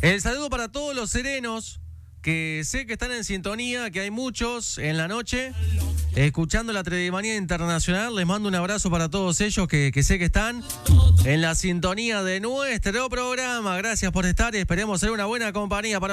El saludo para todos los serenos, que sé que están en sintonía, que hay muchos en la noche, escuchando la Trevimanía Internacional. Les mando un abrazo para todos ellos que sé que están en la sintonía de nuestro programa. Gracias por estar y esperemos ser una buena compañía para